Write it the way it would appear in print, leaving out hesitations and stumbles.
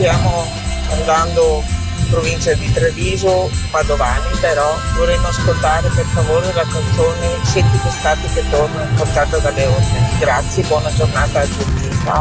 stiamo andando in provincia di Treviso, Padovani, però vorremmo ascoltare per favore la canzone Senti d'estate che torna, cantata da Leone. Grazie, buona giornata a tutti.